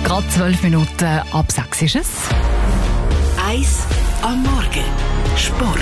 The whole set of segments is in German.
Gerade 12 Minuten ab 6 ist es. 1 am Morgen. Sport.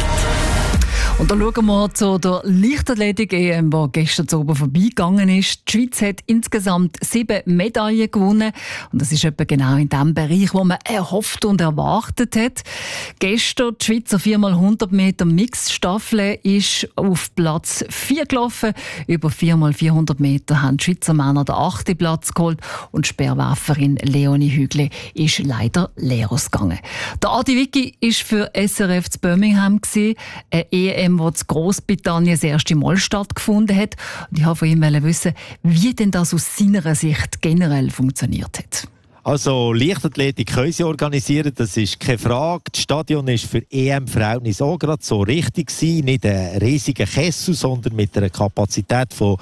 Und dann schauen wir zu der Leichtathletik-EM, die gestern oben vorbeigegangen ist. Die Schweiz hat insgesamt 7 Medaillen gewonnen. Und das ist etwa genau in dem Bereich, wo man erhofft und erwartet hat. Gestern die Schweizer 4x100 Meter Mixstaffel ist auf Platz 4 gelaufen. Über 4x400 Meter haben die Schweizer Männer den 8. Platz geholt. Und Speerwerferin Leonie Hügli ist leider leer ausgegangen. Der Adi Vicky war für SRF zu Birmingham, eine EM, wo in Großbritannien das erste Mal stattgefunden hat. Und ich wollte von ihm wissen, wie denn das aus seiner Sicht generell funktioniert hat. Also Leichtathletik können sie organisieren, das ist keine Frage. Das Stadion war für EM-Verhältnisse auch gerade so richtig gewesen. Nicht ein riesiger Kessel, sondern mit einer Kapazität von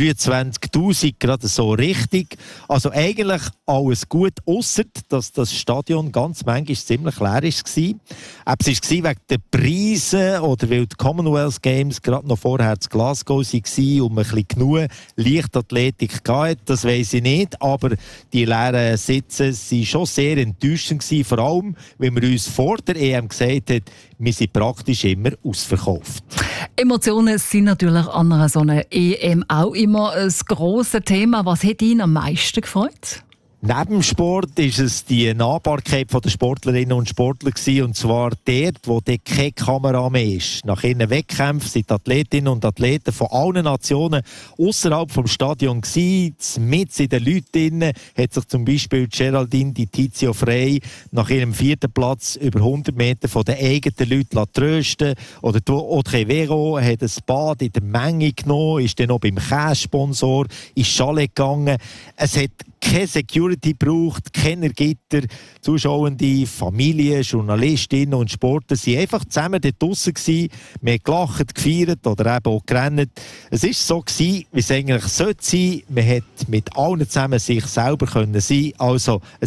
23'000 gerade so richtig. Also eigentlich alles gut, ausser dass das Stadion ganz manchmal ziemlich leer war. Ob es war wegen der Preise oder weil die Commonwealth Games gerade noch vorher zu Glasgow waren und man ein bisschen genug Leichtathletik hatte, das weiss ich nicht. Aber die leeren Sitze waren schon sehr enttäuschend gewesen, vor allem, weil wir uns vor der EM gesagt haben, wir sind praktisch immer ausverkauft. Emotionen sind natürlich an einer so einer EM auch immer ein grosses Thema. Was hat ihn am meisten gefreut? Neben dem Sport war es die Nahbarkeit der Sportlerinnen und Sportler gewesen, und zwar dort, wo keine Kamera mehr ist. Nach ihren Wettkämpfen sind die Athletinnen und Athleten von allen Nationen außerhalb vom Stadion gewesen. Mit in den Leuten hat sich zum Beispiel Geraldine Di Tizio Frey nach ihrem 4. Platz über 100 Meter von den eigenen Leuten trösten. Oder Audrey Vero hat ein Bad in der Menge genommen, ist dann noch beim Käsesponsor ins Chalet gegangen. Es hat keine Security braucht, keine Gitter. Zuschauende, Familien, Journalistinnen und Sportler waren einfach zusammen dort draussen gewesen. Wir haben gelacht, gefeiert oder eben auch gerannt. Es war so gewesen, wie es eigentlich sein sollte. Man hat mit allen zusammen sich selber sein können. Also